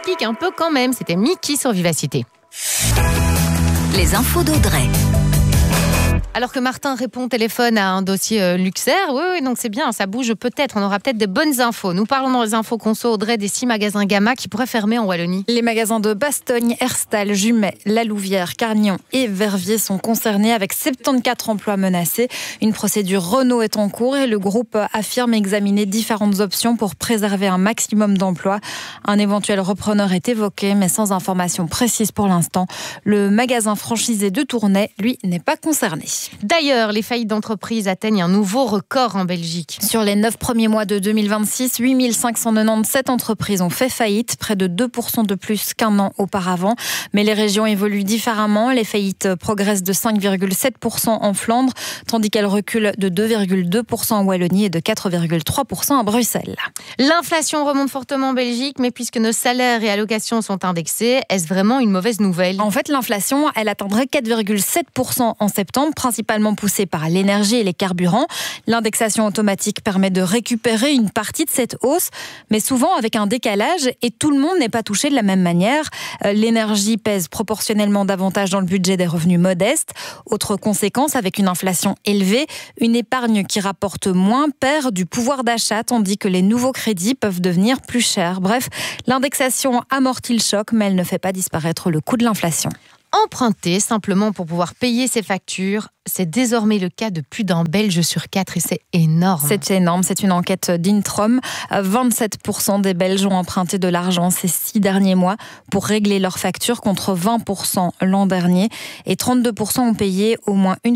dramatique un peu quand même. C'était Mickey sur Vivacité. Les infos d'Audrey. Alors que Martin répond au téléphone à un dossier Luxair, oui, donc c'est bien, ça bouge peut-être, on aura peut-être des bonnes infos. Nous parlons dans les infos conso, Audrey, des 6 magasins Gamma qui pourraient fermer en Wallonie. Les magasins de Bastogne, Herstal, Jumet, La Louvière, Carignan et Verviers sont concernés avec 74 emplois menacés. Une procédure Renault est en cours et le groupe affirme examiner différentes options pour préserver un maximum d'emplois. Un éventuel repreneur est évoqué, mais sans information précise pour l'instant. Le magasin franchisé de Tournai, lui, n'est pas concerné. D'ailleurs, les faillites d'entreprises atteignent un nouveau record en Belgique. Sur les 9 premiers mois de 2026, 8597 entreprises ont fait faillite, près de 2% de plus qu'un an auparavant. Mais les régions évoluent différemment. Les faillites progressent de 5,7% en Flandre, tandis qu'elles reculent de 2,2% en Wallonie et de 4,3% à Bruxelles. L'inflation remonte fortement en Belgique, mais puisque nos salaires et allocations sont indexés, est-ce vraiment une mauvaise nouvelle ? En fait, l'inflation, elle atteindrait 4,7% en septembre, principalement poussée par l'énergie et les carburants. L'indexation automatique permet de récupérer une partie de cette hausse, mais souvent avec un décalage et tout le monde n'est pas touché de la même manière. L'énergie pèse proportionnellement davantage dans le budget des revenus modestes. Autre conséquence, avec une inflation élevée, une épargne qui rapporte moins perd du pouvoir d'achat, tandis que les nouveaux crédits peuvent devenir plus chers. Bref, l'indexation amortit le choc, mais elle ne fait pas disparaître le coût de l'inflation. Emprunter simplement pour pouvoir payer ses factures, c'est désormais le cas de plus d'un Belge sur 4 et c'est énorme. C'est énorme, c'est une enquête d'Introm. 27% des Belges ont emprunté de l'argent ces 6 derniers mois pour régler leurs factures contre 20% l'an dernier et 32% ont payé au moins une